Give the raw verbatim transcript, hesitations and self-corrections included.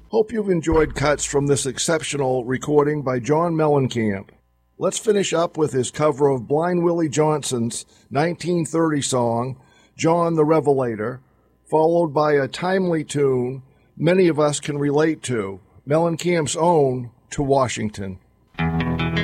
Hope you've enjoyed cuts from this exceptional recording by John Mellencamp. Let's finish up with his cover of Blind Willie Johnson's nineteen thirty song, John the Revelator, followed by a timely tune many of us can relate to, Mellencamp's own To Washington.